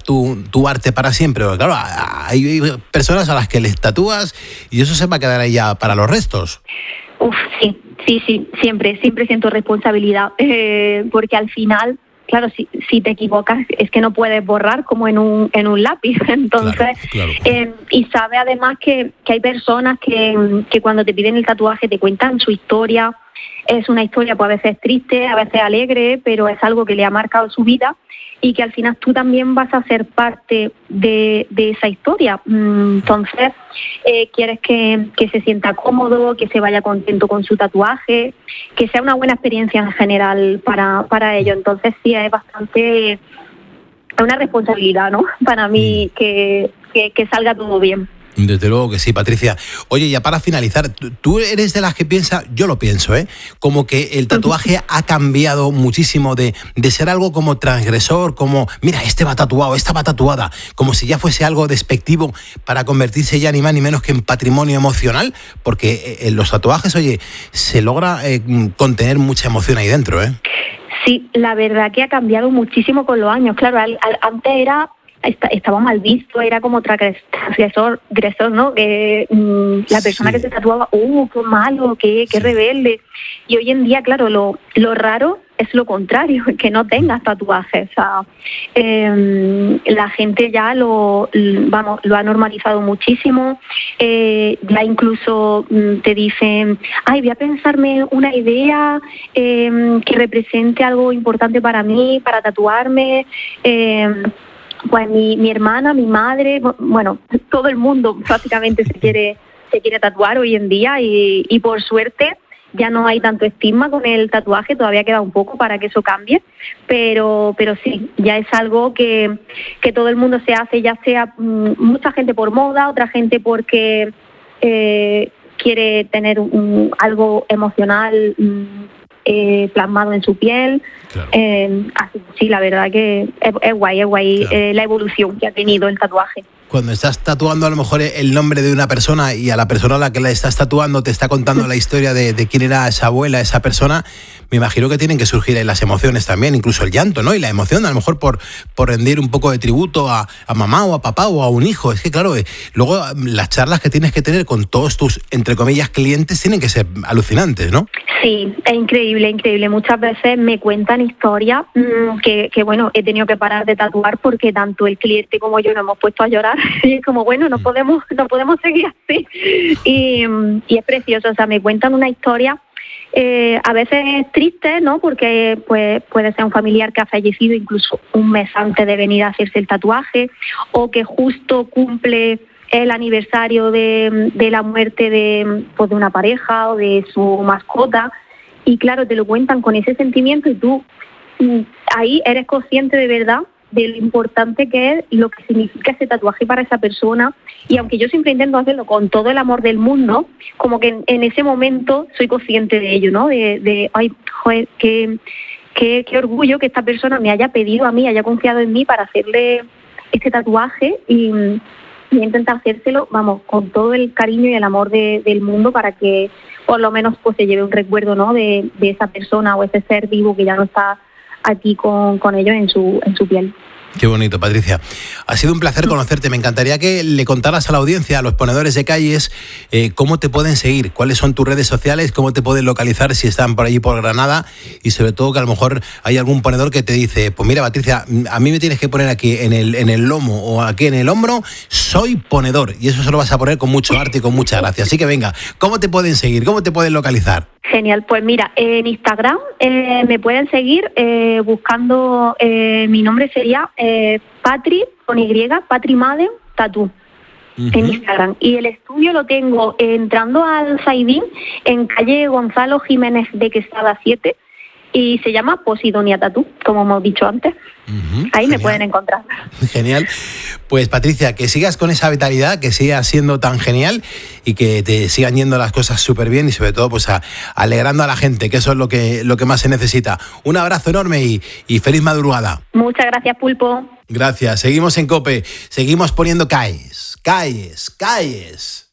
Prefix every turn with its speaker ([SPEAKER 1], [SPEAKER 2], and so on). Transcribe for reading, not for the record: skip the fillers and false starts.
[SPEAKER 1] tu arte para siempre? Porque claro, hay personas a las que les tatúas y eso se va a quedar ahí ya para los restos.
[SPEAKER 2] Sí, siempre siento responsabilidad, porque al final, claro, si te equivocas es que no puedes borrar como en un lápiz. Entonces,
[SPEAKER 1] claro.
[SPEAKER 2] Y sabe además que hay personas que cuando te piden el tatuaje te cuentan su historia. Es una historia pues a veces triste, a veces alegre, pero es algo que le ha marcado su vida y que al final tú también vas a ser parte de esa historia. Entonces, quieres que se sienta cómodo, que se vaya contento con su tatuaje, que sea una buena experiencia en general para ello. Entonces, sí, es bastante una responsabilidad, ¿no? Para mí que salga todo bien.
[SPEAKER 1] Desde luego que sí, Patricia. Oye, ya para finalizar, tú eres de las que piensa, yo lo pienso, como que el tatuaje ha cambiado muchísimo de ser algo como transgresor, como, mira, este va tatuado, esta va tatuada, como si ya fuese algo despectivo para convertirse ya ni más ni menos que en patrimonio emocional, porque en los tatuajes, oye, se logra contener mucha emoción ahí dentro,
[SPEAKER 2] Sí, la verdad que ha cambiado muchísimo con los años. Claro, antes estaba mal visto, era como transgresor, ¿no? La persona que se tatuaba, qué malo, qué rebelde. Y hoy en día, claro, lo raro es lo contrario, que no tengas tatuajes. O sea, la gente ya lo ha normalizado muchísimo. Ya incluso te dicen, voy a pensarme una idea que represente algo importante para mí, para tatuarme. Pues mi hermana, mi madre, bueno, todo el mundo prácticamente se quiere tatuar hoy en día y por suerte ya no hay tanto estigma con el tatuaje, todavía queda un poco para que eso cambie, pero sí, ya es algo que todo el mundo se hace, ya sea mucha gente por moda, otra gente porque quiere tener algo emocional plasmado en su piel.
[SPEAKER 1] Claro.
[SPEAKER 2] Así sí, la verdad que es guay claro. La evolución que ha tenido el tatuaje.
[SPEAKER 1] Cuando estás tatuando a lo mejor el nombre de una persona y a la persona a la que le estás tatuando te está contando la historia de quién era esa abuela, esa persona, me imagino que tienen que surgir ahí las emociones también, incluso el llanto, ¿no? Y la emoción a lo mejor por rendir un poco de tributo a mamá o a papá o a un hijo. Es que claro, luego las charlas que tienes que tener con todos tus, entre comillas, clientes tienen que ser alucinantes, ¿no?
[SPEAKER 2] Sí, es increíble. Muchas veces me cuentan historias que bueno, he tenido que parar de tatuar porque tanto el cliente como yo nos hemos puesto a llorar y es como, bueno, no podemos seguir así. Y es precioso, o sea, me cuentan una historia a veces triste, ¿no? Porque pues puede ser un familiar que ha fallecido incluso un mes antes de venir a hacerse el tatuaje o que justo cumple el aniversario de la muerte de una pareja o de su mascota y claro, te lo cuentan con ese sentimiento y tú ahí eres consciente de verdad de lo importante que es lo que significa ese tatuaje para esa persona y aunque yo siempre intento hacerlo con todo el amor del mundo, como que en ese momento soy consciente de ello, ¿no? Ay, joder, qué orgullo que esta persona me haya pedido a mí, haya confiado en mí para hacerle este tatuaje y intentar hacérselo, con todo el cariño y el amor del mundo para que por lo menos pues se lleve un recuerdo, ¿no? de esa persona o ese ser vivo que ya no está aquí con ellos en su piel.
[SPEAKER 1] Qué bonito, Patricia. Ha sido un placer conocerte. Me encantaría que le contaras a la audiencia, a los ponedores de calles, cómo te pueden seguir, cuáles son tus redes sociales, cómo te pueden localizar si están por allí por Granada y sobre todo que a lo mejor hay algún ponedor que te dice, pues mira, Patricia, a mí me tienes que poner aquí en el lomo o aquí en el hombro, soy ponedor y eso se lo vas a poner con mucho arte y con mucha gracia. Así que venga, ¿cómo te pueden seguir? ¿Cómo te pueden localizar?
[SPEAKER 2] Genial, pues mira, en Instagram me pueden seguir buscando, mi nombre sería Patri, con Y, Patri Madden Tattoo, en Instagram. Y el estudio lo tengo entrando al Zaidín, en calle Gonzalo Jiménez de Quesada 7, y se llama Posidonia Tattoo, como hemos dicho antes. Ahí me pueden encontrar.
[SPEAKER 1] Genial. Pues Patricia, que sigas con esa vitalidad, que sigas siendo tan genial y que te sigan yendo las cosas súper bien y sobre todo pues alegrando a la gente, que eso es lo que más se necesita. Un abrazo enorme y feliz madrugada.
[SPEAKER 2] Muchas gracias, Pulpo.
[SPEAKER 1] Gracias. Seguimos en COPE. Seguimos poniendo calles.